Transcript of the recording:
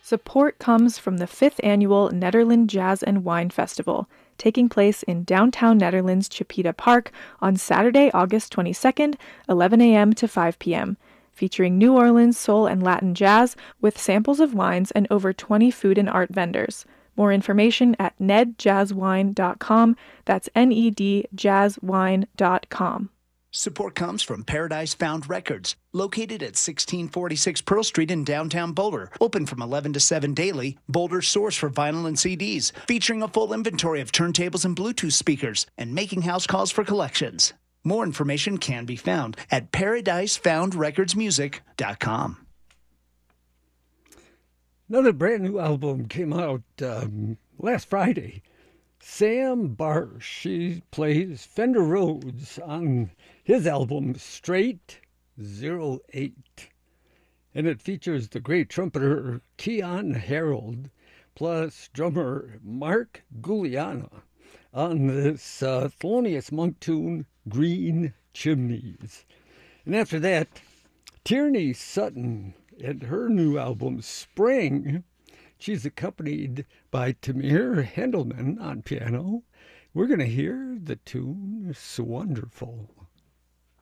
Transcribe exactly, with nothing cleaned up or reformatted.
Support comes from the fifth Annual Nederland Jazz and Wine Festival, taking place in downtown Netherlands Chipeta Park on Saturday, August twenty-second, eleven a.m. to five p.m., featuring New Orleans soul and Latin jazz with samples of wines and over twenty food and art vendors. More information at ned jazz wine dot com. That's N E D jazz wine dot com. Support comes from Paradise Found Records, located at sixteen forty-six Pearl Street in downtown Boulder. Open from eleven to seven daily, Boulder's source for vinyl and C Ds, featuring a full inventory of turntables and Bluetooth speakers, and making house calls for collections. More information can be found at paradise found records music dot com. Another brand new album came out um, last Friday. Sam Barsh, she plays Fender Rhodes on his album Straight zero eight. And it features the great trumpeter Keon Harold, plus drummer Mark Guliana on this uh, Thelonious Monk tune, Green Chimneys. And after that, Tierney Sutton and her new album, Spring. She's accompanied by Tamir Hendelman on piano. We're going to hear the tune So Wonderful.